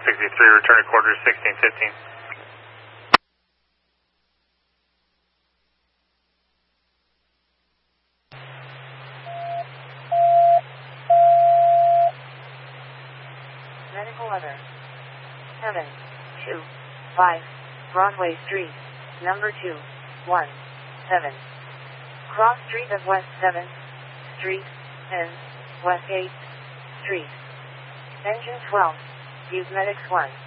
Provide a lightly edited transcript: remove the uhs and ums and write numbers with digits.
163, return to quarters 1615. Medical Other. 725 Broadway Street, number 217. Cross Street of West 7th Street and West 8th Street. Engine 12, use Medics 1.